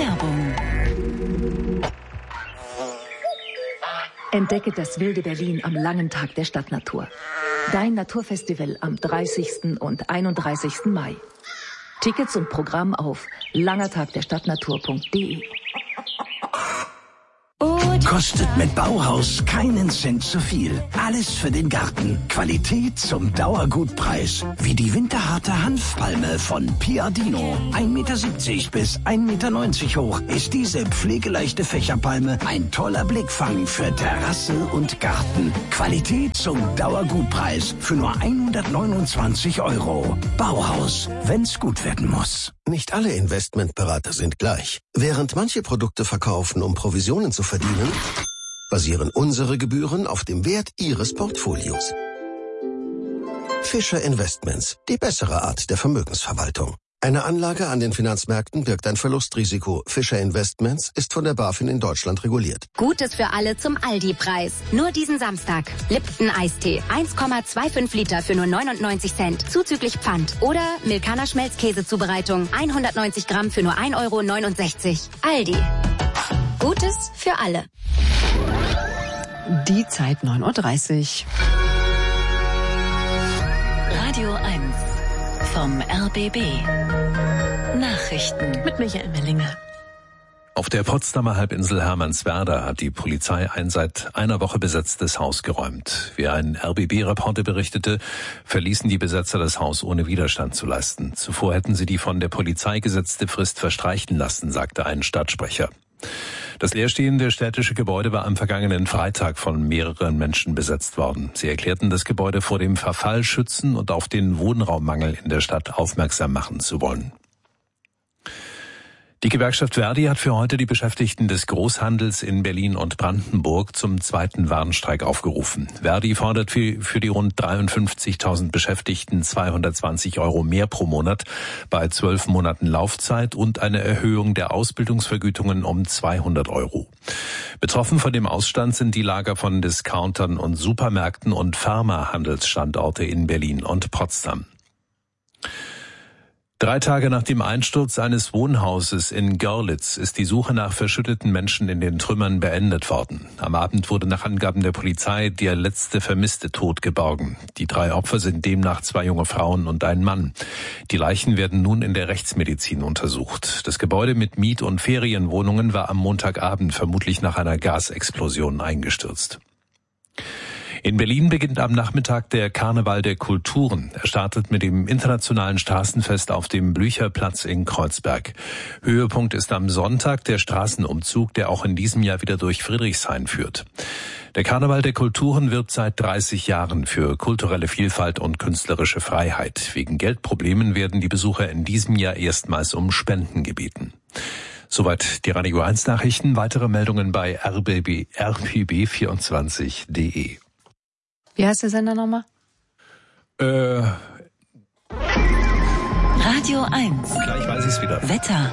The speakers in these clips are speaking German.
Werbung. Entdecke das wilde Berlin am langen Tag der Stadtnatur. Dein Naturfestival am 30. und 31. Mai. Tickets und Programm auf langertagderstadtnatur.de. Kostet mit Bauhaus keinen Cent zu viel. Alles für den Garten. Qualität zum Dauergutpreis. Wie die winterharte Hanfpalme von Piardino. 1,70 Meter bis 1,90 Meter hoch ist diese pflegeleichte Fächerpalme ein toller Blickfang für Terrasse und Garten. Qualität zum Dauergutpreis für nur 129 €. Bauhaus, wenn's gut werden muss. Nicht alle Investmentberater sind gleich. Während manche Produkte verkaufen, um Provisionen zu verdienen, basieren unsere Gebühren auf dem Wert Ihres Portfolios. Fischer Investments, die bessere Art der Vermögensverwaltung. Eine Anlage an den Finanzmärkten birgt ein Verlustrisiko. Fischer Investments ist von der BaFin in Deutschland reguliert. Gutes für alle zum Aldi-Preis. Nur diesen Samstag. Lipton Eistee. 1,25 Liter für nur 99 Cent. Zuzüglich Pfand. Oder Milkaner Schmelzkäsezubereitung. 190 Gramm für nur 1,69 €. Aldi. Gutes für alle. Die Zeit 9:30 Uhr. Radio 1 vom RBB. Nachrichten Mit Michael Mellinger. Auf der Potsdamer Halbinsel Hermannswerder hat die Polizei ein seit einer Woche besetztes Haus geräumt. Wie ein RBB-Reporter berichtete, verließen die Besetzer das Haus ohne Widerstand zu leisten. Zuvor hätten sie die von der Polizei gesetzte Frist verstreichen lassen, sagte ein Stadtsprecher. Das leerstehende städtische Gebäude war am vergangenen Freitag von mehreren Menschen besetzt worden. Sie erklärten, das Gebäude vor dem Verfall schützen und auf den Wohnraummangel in der Stadt aufmerksam machen zu wollen. Die Gewerkschaft Verdi hat für heute die Beschäftigten des Großhandels in Berlin und Brandenburg zum zweiten Warnstreik aufgerufen. Verdi fordert für die rund 53.000 Beschäftigten 220 € mehr pro Monat bei 12 Monaten Laufzeit und eine Erhöhung der Ausbildungsvergütungen um 200 €. Betroffen von dem Ausstand sind die Lager von Discountern und Supermärkten und Pharmahandelsstandorte in Berlin und Potsdam. 3 Tage nach dem Einsturz eines Wohnhauses in Görlitz ist die Suche nach verschütteten Menschen in den Trümmern beendet worden. Am Abend wurde nach Angaben der Polizei der letzte Vermisste tot geborgen. Die 3 Opfer sind demnach 2 junge Frauen und ein Mann. Die Leichen werden nun in der Rechtsmedizin untersucht. Das Gebäude mit Miet- und Ferienwohnungen war am Montagabend vermutlich nach einer Gasexplosion eingestürzt. In Berlin beginnt am Nachmittag der Karneval der Kulturen. Er startet mit dem internationalen Straßenfest auf dem Blücherplatz in Kreuzberg. Höhepunkt ist am Sonntag der Straßenumzug, der auch in diesem Jahr wieder durch Friedrichshain führt. Der Karneval der Kulturen wirbt seit 30 Jahren für kulturelle Vielfalt und künstlerische Freiheit. Wegen Geldproblemen werden die Besucher in diesem Jahr erstmals um Spenden gebeten. Soweit die Radio 1 Nachrichten. Weitere Meldungen bei rbb24.de. Wie heißt der Sender nochmal? Radio 1. Gleich weiß ich's wieder. Wetter.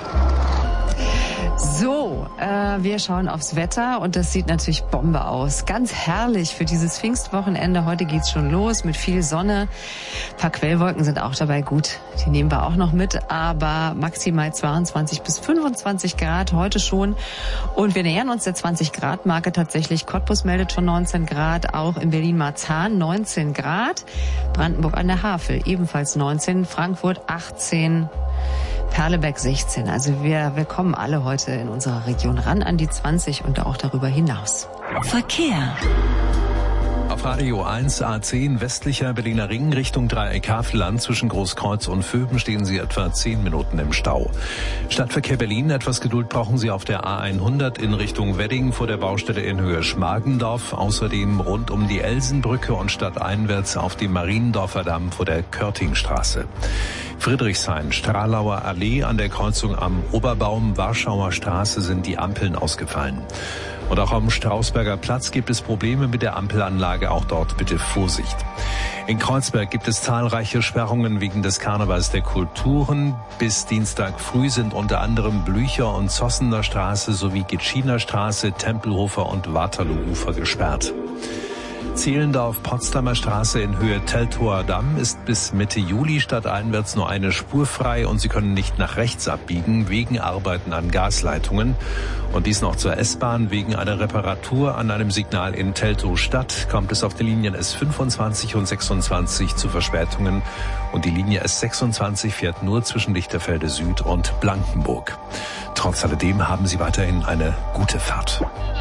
So, wir schauen aufs Wetter und das sieht natürlich Bombe aus. Ganz herrlich für dieses Pfingstwochenende. Heute geht's schon los mit viel Sonne. Ein paar Quellwolken sind auch dabei. Gut, die nehmen wir auch noch mit, aber maximal 22 bis 25 Grad heute schon. Und wir nähern uns der 20-Grad-Marke tatsächlich. Cottbus meldet schon 19 Grad, auch in Berlin-Marzahn 19 Grad. Brandenburg an der Havel ebenfalls 19, Frankfurt 18, Perleberg 16. Also wir kommen alle heute in unserer Region ran an die 20 und auch darüber hinaus. Verkehr. Auf Radio 1 A10 westlicher Berliner Ring Richtung Dreieck Havelland zwischen Großkreuz und Vöben stehen Sie etwa 10 Minuten im Stau. Stadtverkehr Berlin, etwas Geduld brauchen Sie auf der A100 in Richtung Wedding vor der Baustelle in Höhe Schmargendorf. Außerdem rund um die Elsenbrücke und stadteinwärts auf dem Mariendorfer Damm vor der Körtingstraße. Friedrichshain, Stralauer Allee an der Kreuzung am Oberbaum, Warschauer Straße sind die Ampeln ausgefallen. Und auch am Strausberger Platz gibt es Probleme mit der Ampelanlage, auch dort bitte Vorsicht. In Kreuzberg gibt es zahlreiche Sperrungen wegen des Karnevals der Kulturen. Bis Dienstag früh sind unter anderem Blücher- und Zossener Straße sowie Gitschiner Straße, Tempelhofer und Waterloo-Ufer gesperrt. Zehlendorf-Potsdamer Straße in Höhe Teltower Damm ist bis Mitte Juli stadteinwärts nur eine Spur frei und Sie können nicht nach rechts abbiegen wegen Arbeiten an Gasleitungen. Und dies noch zur S-Bahn. Wegen einer Reparatur an einem Signal in Teltow-Stadt kommt es auf den Linien S25 und 26 zu Verspätungen. Und die Linie S26 fährt nur zwischen Lichterfelde Süd und Blankenburg. Trotz alledem haben Sie weiterhin eine gute Fahrt.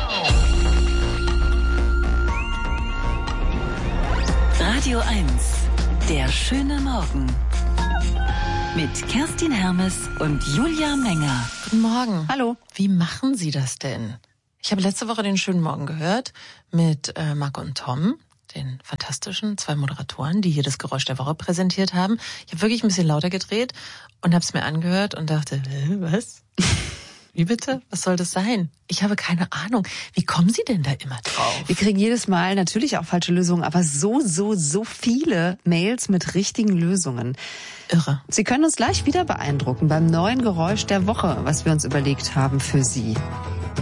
Radio 1, der schöne Morgen. Mit Kerstin Hermes und Julia Menger. Guten Morgen. Hallo. Wie machen Sie das denn? Ich habe letzte Woche den schönen Morgen gehört mit Marc und Tom, den fantastischen 2 Moderatoren, die hier das Geräusch der Woche präsentiert haben. Ich habe wirklich ein bisschen lauter gedreht und habe es mir angehört und dachte, was? Wie bitte? Was soll das sein? Ich habe keine Ahnung. Wie kommen Sie denn da immer drauf? Wir kriegen jedes Mal natürlich auch falsche Lösungen, aber so viele Mails mit richtigen Lösungen. Irre. Sie können uns gleich wieder beeindrucken beim neuen Geräusch der Woche, was wir uns überlegt haben für Sie.